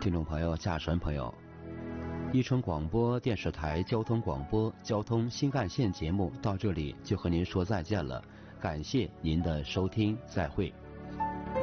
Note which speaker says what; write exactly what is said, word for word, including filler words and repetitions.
Speaker 1: 听众朋友、驾驶朋友，伊春广播电视台交通广播交通新干线节目到这里就和您说再见了，感谢您的收听，再会。